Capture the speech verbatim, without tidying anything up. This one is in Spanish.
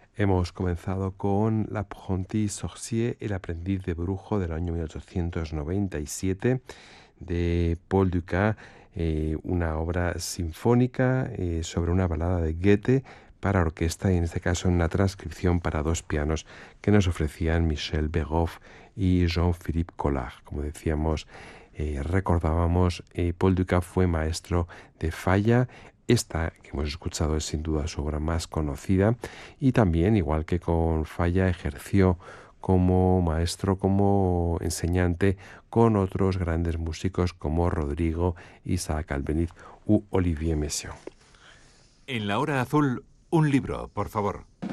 Hemos comenzado con L'Apprenti Sorcier, El aprendiz de brujo del año mil ochocientos noventa y siete de Paul Dukas, eh, una obra sinfónica eh, sobre una balada de Goethe para orquesta y en este caso una transcripción para dos pianos que nos ofrecían Michel Begoff y Jean-Philippe Collard. Como decíamos, eh, recordábamos, eh, Paul Dukas fue maestro de Falla. Esta que hemos escuchado es sin duda su obra más conocida y también, igual que con Falla, ejerció como maestro, como enseñante con otros grandes músicos como Rodrigo, Isaac Albeniz u Olivier Messiaen. En la hora azul, un libro, por favor.